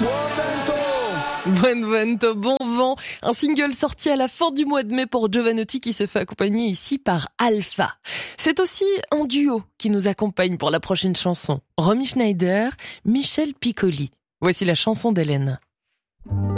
Buon vento, bon vent, un single sorti à la fin du mois de mai pour Jovanotti qui se fait accompagner ici par Alpha. C'est aussi un duo qui nous accompagne pour la prochaine chanson. Romy Schneider, Michel Piccoli. Voici la chanson d'Hélène.